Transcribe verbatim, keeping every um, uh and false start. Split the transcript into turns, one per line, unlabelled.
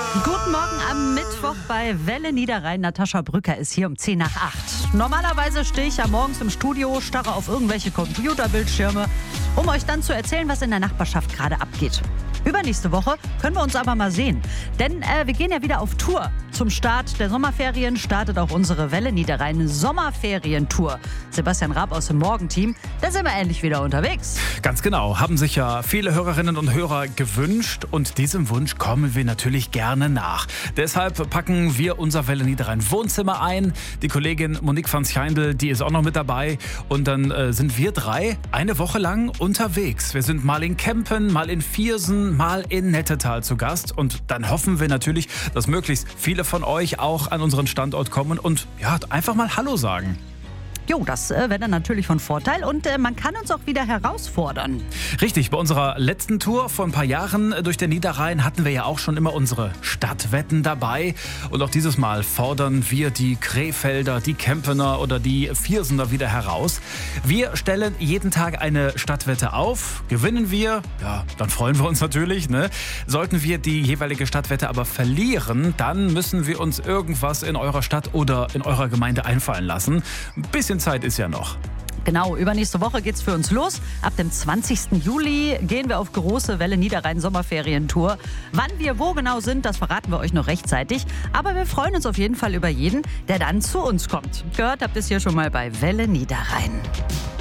Guten Morgen am Mittwoch bei Welle Niederrhein. Natascha Brücker ist hier um zehn nach acht. Normalerweise stehe ich ja morgens im Studio, starre auf irgendwelche Computerbildschirme, um euch dann zu erzählen, was in der Nachbarschaft gerade abgeht. Übernächste Woche können wir uns aber mal sehen, denn äh, wir gehen ja wieder auf Tour. Zum Start der Sommerferien startet auch unsere Welle Niederrhein Sommerferientour. Sebastian Raab aus dem Morgenteam, da sind wir endlich wieder unterwegs.
Ganz genau, haben sich ja viele Hörerinnen und Hörer gewünscht und diesem Wunsch kommen wir natürlich gerne nach. Deshalb packen wir unser Welle Niederrhein Wohnzimmer ein. Die Kollegin Monique van Schijndel, die ist auch noch mit dabei und dann äh, sind wir drei eine Woche lang unterwegs. Wir sind mal in Kempen, mal in Viersen, mal in Nettetal zu Gast und dann hoffen wir natürlich, dass möglichst viele von euch auch an unseren Standort kommen und ja, einfach mal Hallo sagen.
Jo, das äh, wäre dann natürlich von Vorteil und äh, man kann uns auch wieder herausfordern.
Richtig, bei unserer letzten Tour vor ein paar Jahren durch den Niederrhein hatten wir ja auch schon immer unsere Stadtwetten dabei. Und auch dieses Mal fordern wir die Krefelder, die Kempener oder die Viersener wieder heraus. Wir stellen jeden Tag eine Stadtwette auf. Gewinnen wir, ja, dann freuen wir uns natürlich, ne? Sollten wir die jeweilige Stadtwette aber verlieren, dann müssen wir uns irgendwas in eurer Stadt oder in eurer Gemeinde einfallen lassen. Ein bisschen Zeit ist ja noch.
Genau, übernächste Woche geht's für uns los. Ab dem zwanzigsten Juli gehen wir auf große Welle Niederrhein Sommerferientour. Wann wir wo genau sind, das verraten wir euch noch rechtzeitig. Aber wir freuen uns auf jeden Fall über jeden, der dann zu uns kommt. Gehört habt ihr es hier schon mal bei Welle Niederrhein.